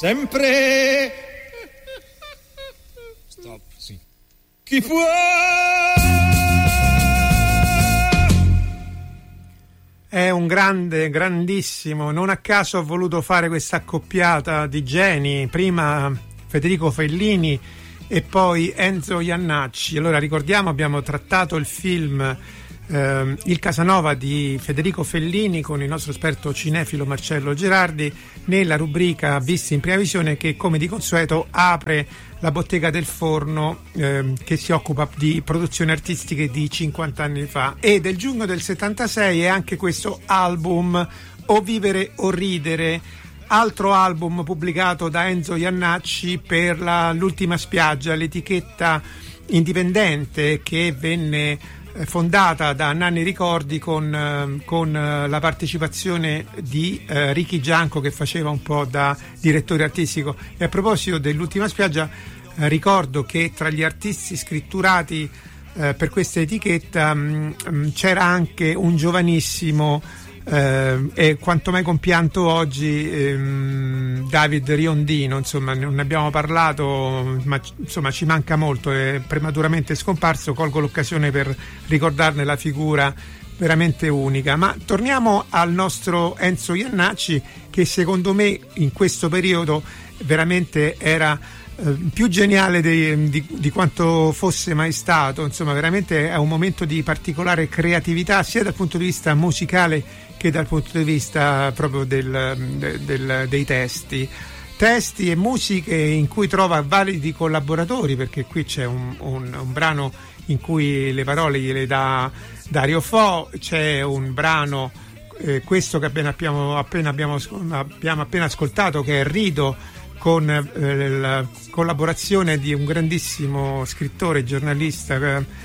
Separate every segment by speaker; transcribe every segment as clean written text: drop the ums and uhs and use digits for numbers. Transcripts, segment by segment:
Speaker 1: sempre. Stop, sì. Chi può?
Speaker 2: È un grande, grandissimo. Non a caso ho voluto fare questa accoppiata di geni. Prima Federico Fellini e poi Enzo Jannacci. Allora ricordiamo, abbiamo trattato il film Il Casanova di Federico Fellini con il nostro esperto cinefilo Marcello Gerardi nella rubrica Visti in prima visione, che come di consueto apre la bottega del forno che si occupa di produzioni artistiche di 50 anni fa. E del giugno del 76 è anche questo album, O vivere o ridere, altro album pubblicato da Enzo Jannacci per l'Ultima Spiaggia, l'etichetta indipendente che venne fondata da Nanni Ricordi con la partecipazione di Ricky Gianco, che faceva un po' da direttore artistico. E a proposito dell'Ultima Spiaggia, ricordo che tra gli artisti scritturati per questa etichetta c'era anche un giovanissimo e quanto mai compianto oggi David Riondino. Insomma, non ne abbiamo parlato, ma insomma ci manca molto, è prematuramente scomparso. Colgo l'occasione per ricordarne la figura veramente unica. Ma torniamo al nostro Enzo Jannacci, che secondo me in questo periodo veramente era più geniale di quanto fosse mai stato. Insomma, veramente è un momento di particolare creatività sia dal punto di vista musicale che dal punto di vista proprio dei testi e musiche, in cui trova validi collaboratori, perché qui c'è un brano in cui le parole gliele dà Dario Fo, c'è un brano questo che abbiamo appena ascoltato, che è Rido, con la collaborazione di un grandissimo scrittore, giornalista,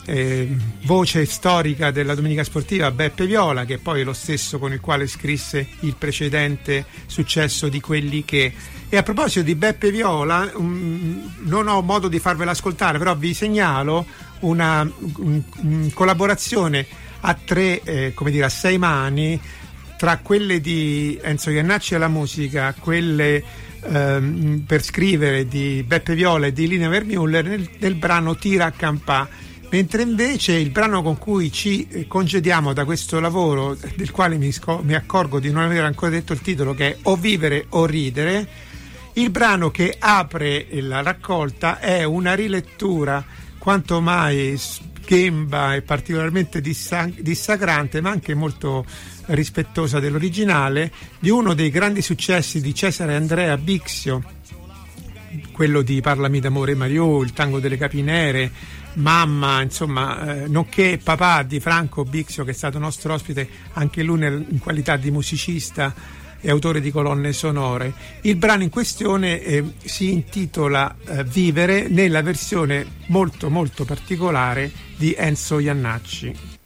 Speaker 2: voce storica della Domenica Sportiva, Beppe Viola, che è poi lo stesso con il quale scrisse il precedente successo di Quelli che. E a proposito di Beppe Viola, non ho modo di farvela ascoltare, però vi segnalo una collaborazione a tre, a sei mani, tra quelle di Enzo Jannacci alla musica, quelle per scrivere di Beppe Viola e di Lina Vermeuller nel brano Tira a campà. Mentre invece il brano con cui ci congediamo da questo lavoro, del quale mi accorgo di non aver ancora detto il titolo, che è O vivere o ridere, il brano che apre la raccolta è una rilettura quanto mai sghemba e particolarmente dissacrante, ma anche molto rispettosa dell'originale, di uno dei grandi successi di Cesare Andrea Bixio, quello di Parlami d'amore Mariù, il Tango delle Capinere, Mamma, insomma, nonché papà di Franco Bixio, che è stato nostro ospite anche lui in qualità di musicista e autore di colonne sonore. Il brano in questione si intitola Vivere, nella versione molto molto particolare di Enzo Jannacci.